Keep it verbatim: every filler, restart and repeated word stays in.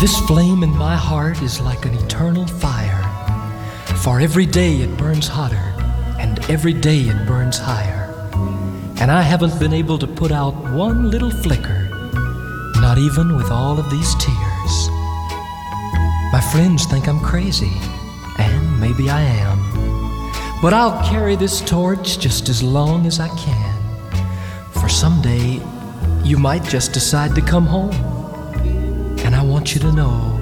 This flame in my heart is like an eternal fire, for every day it burns hotter, and every day it burns higher. And I haven't been able to put out one little flicker, not even with all of these tears. My friends think I'm crazy, and maybe I am, but I'll carry this torch just as long as I can, for someday you might just decide to come home. And I want you to know